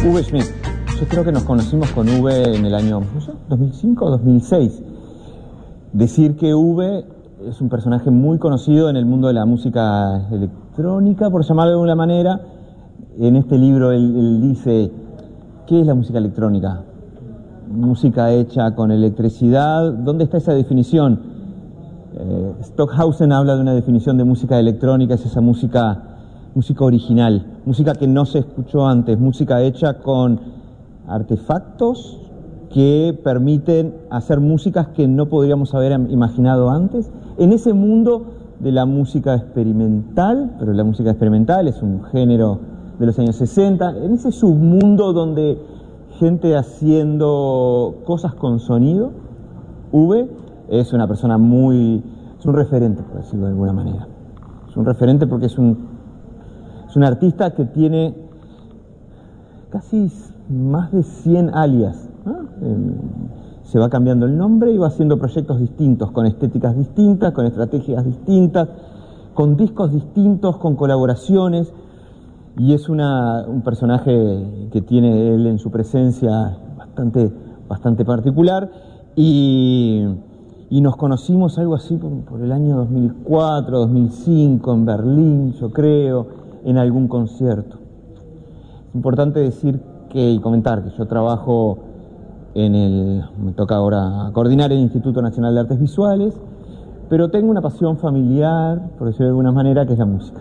Uwe Schmidt. Yo creo que nos conocimos con Uwe en el año, no sé, 2005 o 2006. Decir que Uwe es un personaje muy conocido en el mundo de la música electrónica, por llamarlo de alguna manera. En este libro él dice, ¿qué es la música electrónica? Música hecha con electricidad. ¿Dónde está esa definición? Stockhausen habla de una definición de música electrónica, es esa música original, música que no se escuchó antes, música hecha con artefactos que permiten hacer músicas que no podríamos haber imaginado antes. En ese mundo de la música experimental, pero la música experimental es un género de los años 60, en ese submundo donde gente haciendo cosas con sonido, Uwe es una persona es un referente, por decirlo de alguna manera. Es un referente porque es un artista que tiene casi más de 100 alias, ¿no? Se va cambiando el nombre y va haciendo proyectos distintos, con estéticas distintas, con estrategias distintas, con discos distintos, con colaboraciones, y es un personaje que tiene él en su presencia bastante particular, y nos conocimos algo así por el año 2004, 2005, en Berlín, yo creo, en algún concierto. Es importante decir y comentar que yo trabajo me toca ahora coordinar el Instituto Nacional de Artes Visuales, pero tengo una pasión familiar, por decirlo de alguna manera, que es la música.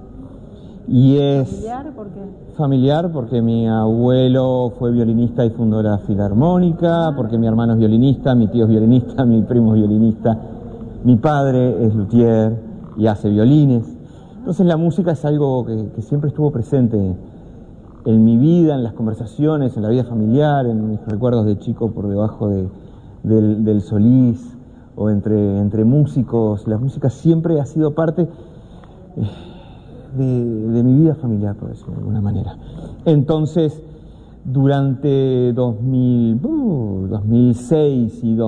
Y es ¿Familiar? ¿Por qué? Familiar porque mi abuelo fue violinista y fundó la Filarmónica, porque mi hermano es violinista, mi tío es violinista, mi primo es violinista, mi padre es luthier y hace violines. Entonces la música es algo que siempre estuvo presente en mi vida, en las conversaciones, en la vida familiar, en mis recuerdos de chico por debajo del Solís o entre músicos. La música siempre ha sido parte de mi vida familiar, por decirlo de alguna manera. Entonces, durante 2006 y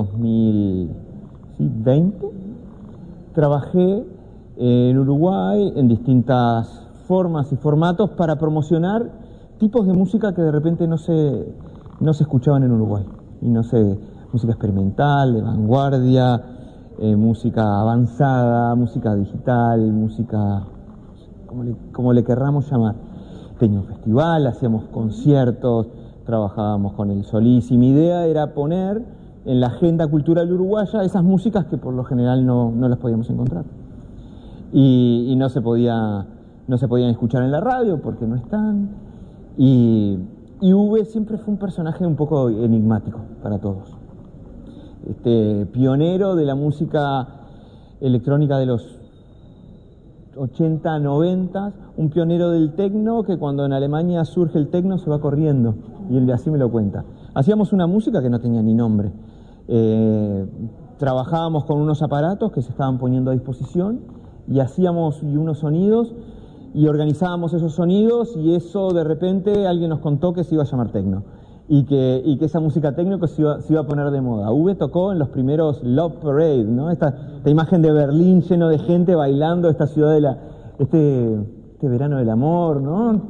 2020, trabajé en Uruguay en distintas formas y formatos para promocionar tipos de música que de repente no se escuchaban en Uruguay. Y música experimental, de vanguardia, música avanzada, música digital, música como le querramos llamar. Tenía un festival, hacíamos conciertos, trabajábamos con el Solís, y mi idea era poner en la agenda cultural uruguaya esas músicas que por lo general no las podíamos encontrar. Y no se podían escuchar en la radio porque no están. Y Uwe siempre fue un personaje un poco enigmático para todos. Pionero de la música electrónica de los 80, 90, un pionero del techno que cuando en Alemania surge el techno se va corriendo, y él así me lo cuenta. Hacíamos una música que no tenía ni nombre. Trabajábamos con unos aparatos que se estaban poniendo a disposición y hacíamos unos sonidos y organizábamos esos sonidos, y eso de repente alguien nos contó que se iba a llamar techno y que esa música techno se iba a poner de moda. Uwe tocó en los primeros Love Parade, ¿no? Esta imagen de Berlín lleno de gente bailando, esta ciudad de este verano del amor, ¿no?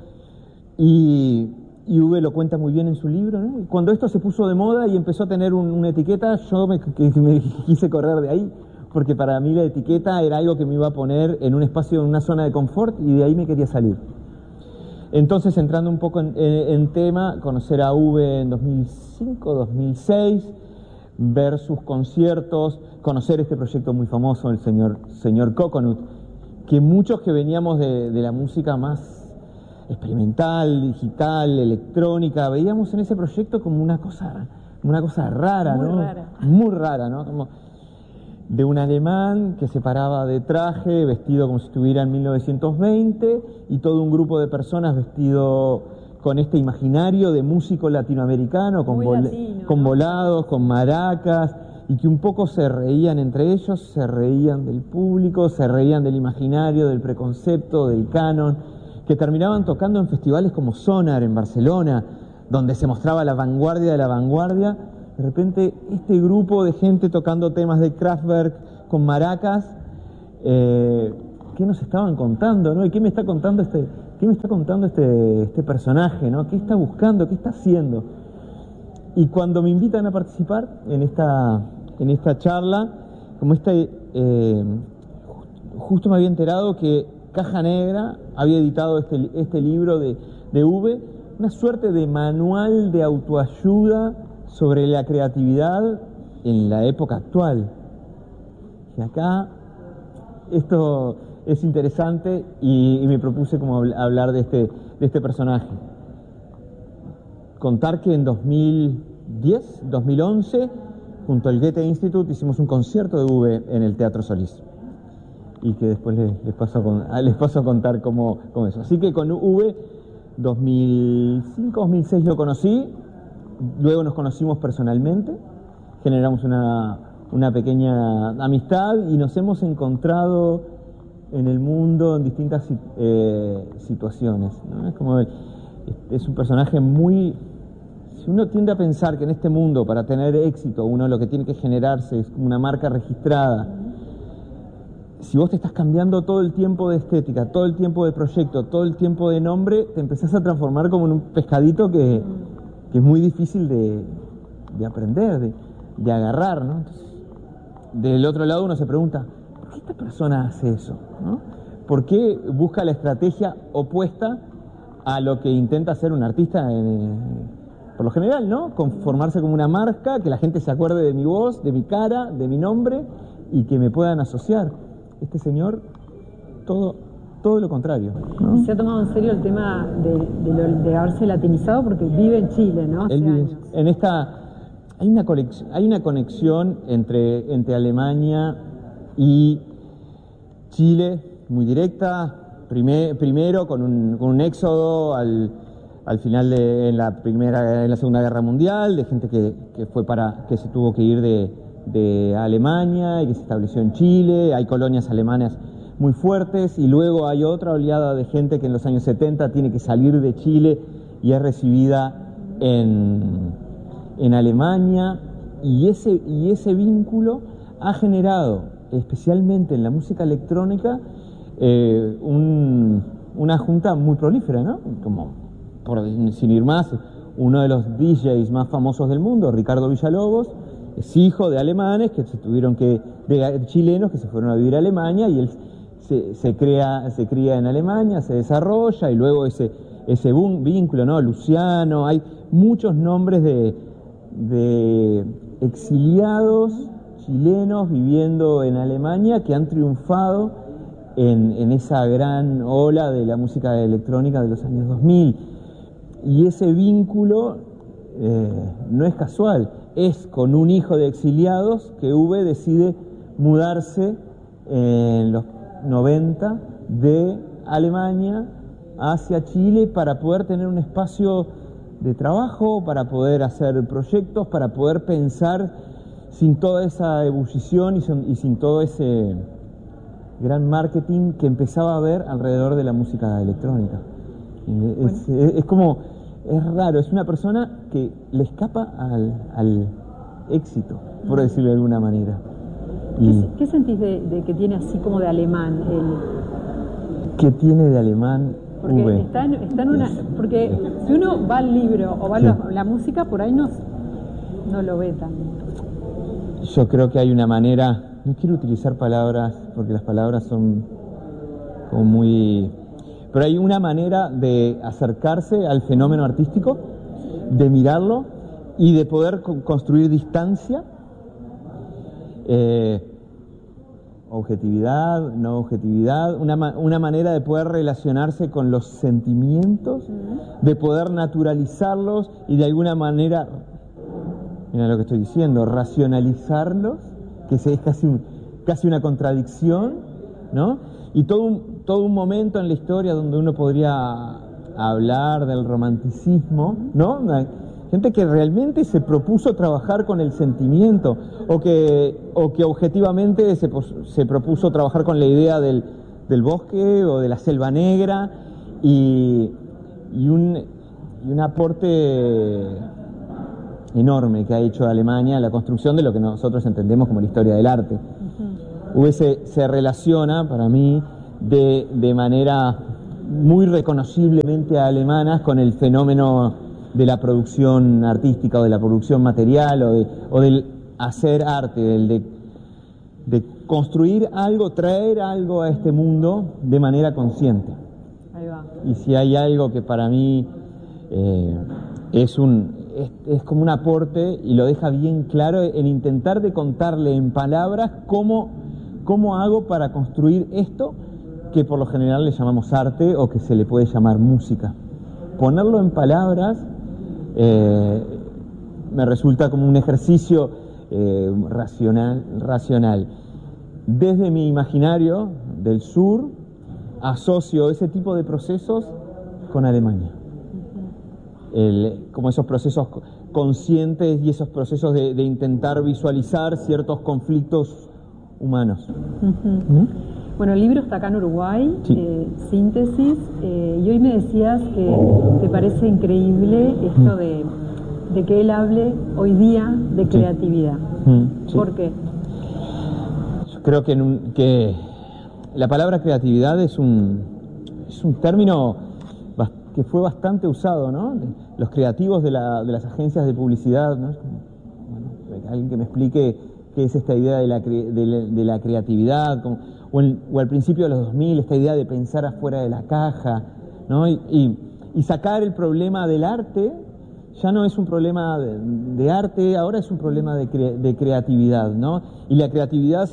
Y Uwe lo cuenta muy bien en su libro, ¿no? Y cuando esto se puso de moda y empezó a tener una etiqueta, yo me quise correr de ahí, porque para mí la etiqueta era algo que me iba a poner en un espacio, en una zona de confort, y de ahí me quería salir. Entonces, entrando un poco en tema, conocer a Uwe en 2005, 2006, ver sus conciertos, conocer este proyecto muy famoso, el señor Coconut, que muchos que veníamos de la música más experimental, digital, electrónica, veíamos en ese proyecto como una cosa rara, muy ¿no? Rara. Muy rara, ¿no? Como de un alemán que se paraba de traje, vestido como si estuviera en 1920, y todo un grupo de personas vestido con este imaginario de músico latinoamericano, con volados, con maracas, y que un poco se reían entre ellos, se reían del público, se reían del imaginario, del preconcepto, del canon, que terminaban tocando en festivales como Sonar en Barcelona, donde se mostraba la vanguardia de la vanguardia. De repente, este grupo de gente tocando temas de Kraftwerk con maracas, ¿qué nos estaban contando, no? ¿Y qué me está contando qué ¿qué me está contando este personaje, ¿no? ¿Qué está buscando? ¿Qué está haciendo? Y cuando me invitan a participar en esta charla, como justo me había enterado que Caja Negra había editado este libro de V, una suerte de manual de autoayuda sobre la creatividad en la época actual. Y acá esto es interesante y me propuse como hablar de este personaje. Contar que en 2011, junto al Goethe Institut, hicimos un concierto de V en el Teatro Solís. Y que después les paso a contar cómo eso. Así que con V, 2005, 2006 lo conocí, luego nos conocimos personalmente, generamos una pequeña amistad y nos hemos encontrado en el mundo en distintas situaciones, ¿no? Es un personaje muy... Si uno tiende a pensar que en este mundo, para tener éxito, uno lo que tiene que generarse es una marca registrada. Si vos te estás cambiando todo el tiempo de estética, todo el tiempo de proyecto, todo el tiempo de nombre, te empezás a transformar como en un pescadito que es muy difícil de aprender, de agarrar, ¿no? Entonces, del otro lado uno se pregunta, ¿por qué esta persona hace eso, ¿no? ¿Por qué busca la estrategia opuesta a lo que intenta hacer un artista por lo general, ¿no? Conformarse como una marca, que la gente se acuerde de mi voz, de mi cara, de mi nombre y que me puedan asociar. Este señor, todo lo contrario, ¿no? Se ha tomado en serio el tema de haberse latinizado porque vive en Chile, ¿no? Hace años. Hay una conexión entre Alemania y Chile muy directa. Primero con un éxodo al final en la Segunda Guerra Mundial, de gente que se tuvo que ir de Alemania y que se estableció en Chile. Hay colonias alemanas muy fuertes y luego hay otra oleada de gente que en los años 70 tiene que salir de Chile y es recibida en Alemania, y ese vínculo ha generado, especialmente en la música electrónica, una junta muy prolífera, ¿no? Sin ir más, uno de los DJs más famosos del mundo, Ricardo Villalobos, es hijo de alemanes de chilenos que se fueron a vivir a Alemania, y él se cría en Alemania, se desarrolla, y luego ese vínculo, ¿no? Luciano, hay muchos nombres de exiliados chilenos viviendo en Alemania que han triunfado en esa gran ola de la música electrónica de los años 2000. Y ese vínculo no es casual, es con un hijo de exiliados que V decide mudarse en los 90 de Alemania hacia Chile para poder tener un espacio de trabajo, para poder hacer proyectos, para poder pensar sin toda esa ebullición y sin todo ese gran marketing que empezaba a haber alrededor de la música electrónica. Es raro, es una persona que le escapa al éxito, por decirlo de alguna manera. ¿Qué sentís de que tiene así como de alemán? ¿Qué tiene de alemán? Porque está en una... Porque si uno va al libro o va a la música, por ahí no lo ve tan... Yo creo que hay una manera... No quiero utilizar palabras, porque las palabras son como muy... Pero hay una manera de acercarse al fenómeno artístico, de mirarlo y de poder construir distancia, objetividad, no objetividad, una manera de poder relacionarse con los sentimientos, de poder naturalizarlos y de alguna manera, mira lo que estoy diciendo, racionalizarlos, que es casi una contradicción, ¿no? Y todo un momento en la historia donde uno podría hablar del romanticismo, ¿no? Gente que realmente se propuso trabajar con el sentimiento, o que objetivamente se propuso trabajar con la idea del bosque o de la selva negra, y un aporte enorme que ha hecho Alemania en la construcción de lo que nosotros entendemos como la historia del arte. Se relaciona para mí de manera muy reconociblemente alemanas con el fenómeno de la producción artística o de la producción material o del hacer arte, el de construir algo, traer algo a este mundo de manera consciente. Ahí va. Y si hay algo que para mí es como un aporte y lo deja bien claro en intentar de contarle en palabras cómo hago para construir esto que por lo general le llamamos arte o que se le puede llamar música. Ponerlo en palabras me resulta como un ejercicio racional. Desde mi imaginario del sur asocio ese tipo de procesos con Alemania. Como esos procesos conscientes y esos procesos de intentar visualizar ciertos conflictos humanos. Bueno, el libro está acá en Uruguay, sí. Síntesis, y hoy me decías que te parece increíble esto de que él hable hoy día de creatividad. Sí. ¿Por qué? Yo creo que la palabra creatividad es un término que fue bastante usado, ¿no? Los creativos de las agencias de publicidad, ¿no? Bueno, alguien que me explique qué es esta idea de la creatividad, o al principio de los 2000, esta idea de pensar afuera de la caja, ¿no? Y sacar el problema del arte, ya no es un problema de arte, ahora es un problema de creatividad, ¿no? Y la creatividad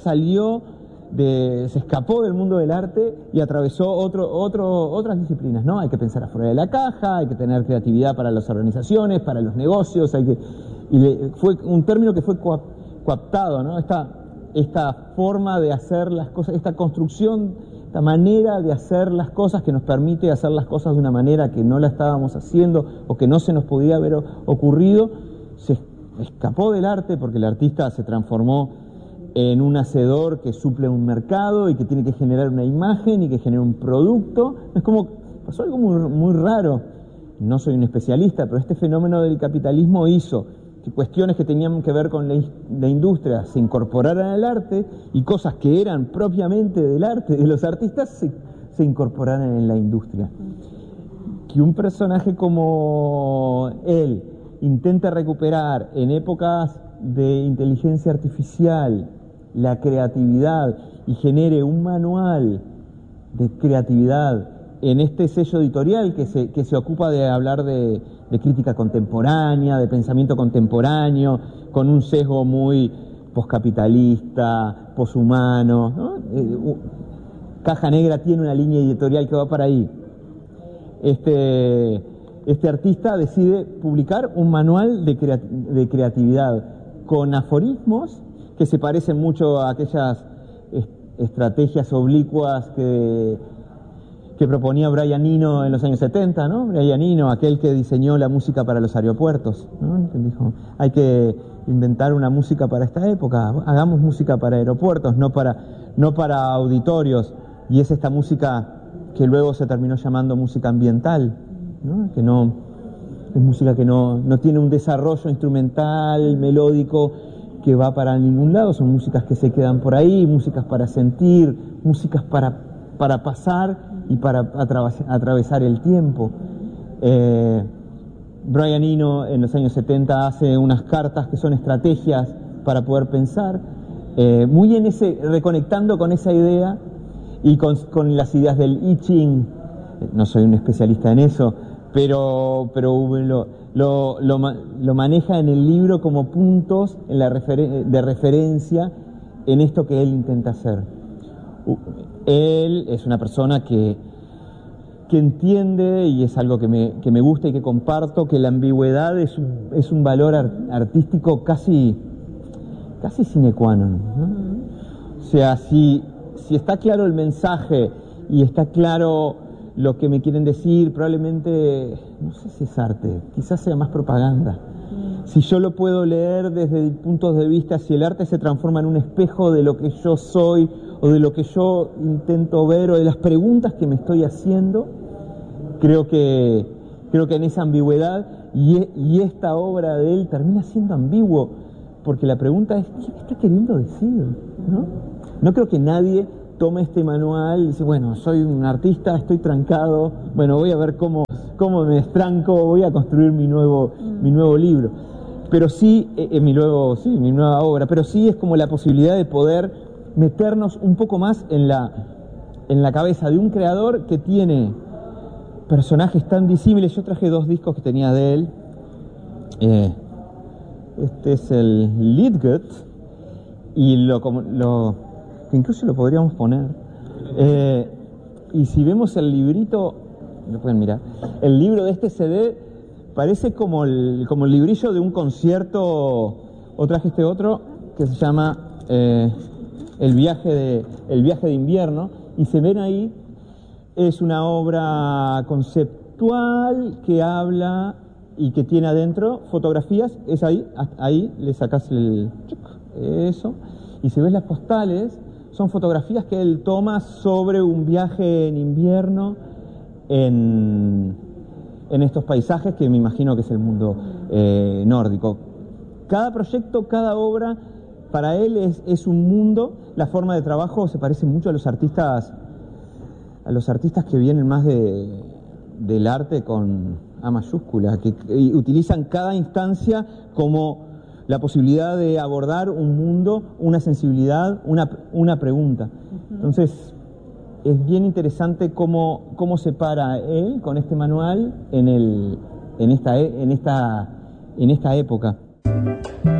se escapó del mundo del arte y atravesó otras disciplinas, ¿no? Hay que pensar afuera de la caja, hay que tener creatividad para las organizaciones, para los negocios, fue un término que fue coaptado, ¿no? Esta forma de hacer las cosas, esta construcción, esta manera de hacer las cosas que nos permite hacer las cosas de una manera que no la estábamos haciendo o que no se nos podía haber ocurrido, se escapó del arte porque el artista se transformó en un hacedor que suple un mercado y que tiene que generar una imagen y que genera un producto. Es como, pasó algo muy, muy raro. No soy un especialista, pero este fenómeno del capitalismo hizo que cuestiones que tenían que ver con la industria se incorporaran al arte y cosas que eran propiamente del arte, de los artistas, se incorporaran en la industria. Que un personaje como él intente recuperar en épocas de inteligencia artificial la creatividad y genere un manual de creatividad en este sello editorial que se ocupa de hablar de crítica contemporánea, de pensamiento contemporáneo, con un sesgo muy poscapitalista, poshumano, ¿no? Caja Negra tiene una línea editorial que va para ahí. Este artista decide publicar un manual de creatividad con aforismos que se parecen mucho a aquellas estrategias oblicuas que proponía Brian Eno en los años 70, ¿no? Brian Eno, aquel que diseñó la música para los aeropuertos, ¿no? Que dijo, hay que inventar una música para esta época, hagamos música para aeropuertos, no para auditorios, y es esta música que luego se terminó llamando música ambiental, ¿no? Que no es música que no tiene un desarrollo instrumental, melódico, que va para ningún lado, son músicas que se quedan por ahí, músicas para sentir, músicas para pasar y para atravesar el tiempo. Brian Eno en los años 70 hace unas cartas que son estrategias para poder pensar, muy reconectando con esa idea y con las ideas del I Ching. No soy un especialista en eso, pero lo maneja en el libro como puntos de referencia en esto que él intenta hacer. Él es una persona que entiende, y es algo que me gusta y que comparto, que la ambigüedad es un valor artístico casi sine qua non, ¿no? O sea, si está claro el mensaje y está claro lo que me quieren decir, probablemente, no sé si es arte, quizás sea más propaganda. Si yo lo puedo leer desde puntos de vista, si el arte se transforma en un espejo de lo que yo soy o de lo que yo intento ver o de las preguntas que me estoy haciendo, creo que en esa ambigüedad y esta obra de él termina siendo ambiguo, porque la pregunta es, ¿qué me está queriendo decir? ¿No? No creo que nadie toma este manual y dice, bueno, soy un artista, estoy trancado, bueno, voy a ver cómo me destranco, voy a construir mi nuevo libro. Pero sí, mi nueva obra, pero sí es como la posibilidad de poder meternos un poco más en la cabeza de un creador que tiene personajes tan disímiles. Yo traje 2 discos que tenía de él. Este es el Liedgut, y que incluso lo podríamos poner. Y si vemos el librito, lo pueden mirar, el libro de este CD parece como el librillo de un concierto, o traje este otro, que se llama el viaje de invierno, y se ven ahí, es una obra conceptual que habla y que tiene adentro fotografías, es ahí le sacás eso, y si ves las postales, son fotografías que él toma sobre un viaje en invierno en estos paisajes que me imagino que es el mundo nórdico. Cada proyecto, cada obra, para él es un mundo. La forma de trabajo se parece mucho a los artistas que vienen más del arte con A mayúscula, que utilizan cada instancia como la posibilidad de abordar un mundo, una sensibilidad, una pregunta. Entonces, es bien interesante cómo se para él con este manual en esta época.